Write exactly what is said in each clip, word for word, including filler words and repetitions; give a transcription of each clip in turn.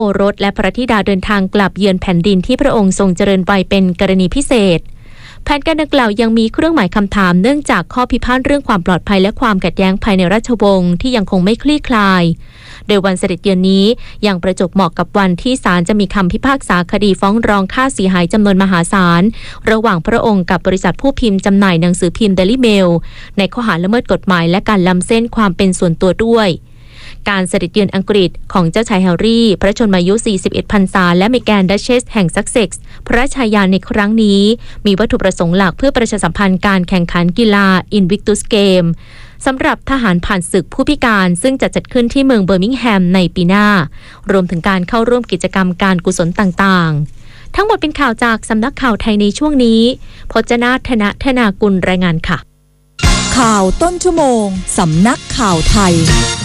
โอรสและพระธิดาเดินทางกลับเยือนแผ่นดินที่พระองค์ทรงเจริญวัยเป็นกรณีพิเศษแผนการดังกล่าวยังมีเครื่องหมายคำถามเนื่องจากข้อพิพาทเรื่องความปลอดภัยและความขัดแย้งภายในราชวงศ์ที่ยังคงไม่คลี่คลายโดยวันเสด็จเยือนนี้ยังประจวบเหมาะกับวันที่ศาลจะมีคำพิพากษาคดีฟ้องร้องค่าเสียหายจำนวนมหาศาลระหว่างพระองค์กับบริษัทผู้พิมพ์จำหน่ายหนังสือพิมพ์ Daily Mail ในข้อหาละเมิดกฎหมายและการล้ำเส้นความเป็นส่วนตัวด้วยการเสด็จเยือนอังกฤษของเจ้าชายแฮร์รี่พระชนมายุ สี่สิบเอ็ด พรรษาและเมแกนดัชเชสแห่งซัสเซ็กซ์พระราชายาในครั้งนี้มีวัตถุประสงค์หลักเพื่อประชาสัมพันธ์การแข่งขันกีฬา Invictus Game สำหรับทหารผ่านศึกผู้พิการซึ่งจะจัดขึ้นที่เมืองเบอร์มิงแฮมในปีหน้ารวมถึงการเข้าร่วมกิจกรรมการกุศลต่างๆทั้งหมดเป็นข่าวจากสำนักข่าวไทยในช่วงนี้พจนาธนธนากุลรายงานค่ะข่าวต้นชั่วโมงสำนักข่าวไทย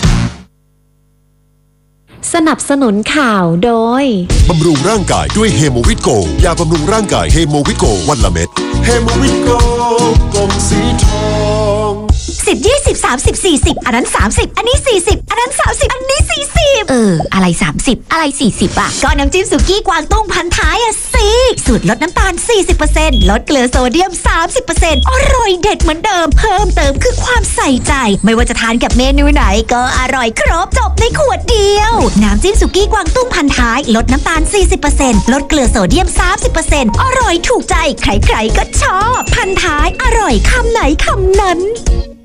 สนับสนุนข่าวโดยบำรุงร่างกายด้วยเฮโมวิตโกยาบำรุงร่างกายเฮโมวิตโกวันละเม็ดเฮโมวิตโกกลมสีทองสิบ ยี่สิบ สามสิบ สี่สิบอันนั้นสามสิบอันนี้สี่สิบอันนั้นสามสิบอันนี้สี่สิบเอออะไรสามสิบอะไรสี่สิบอ่ะก็น้ำจิ้มสุกี้กวางตุ้งพันท้ายอ่ะสิสูตรลดน้ำตาล สี่สิบเปอร์เซ็นต์ ลดเกลือโซเดียม สามสิบเปอร์เซ็นต์ อร่อยเด็ดเหมือนเดิมเพิ่มเติมคือความใส่ใจไม่ว่าจะทานกับเมนูไหนก็อร่อยครบจบในขวดเดียวน้ำจิ้มสุกี้กวางตุ้งพันท้ายลดน้ำตาล สี่สิบเปอร์เซ็นต์ ลดเกลือโซเดียม สามสิบเปอร์เซ็นต์ อร่อยถูกใจใครๆก็ชอบพันท้ายอร่อยคำไหนคำนั้น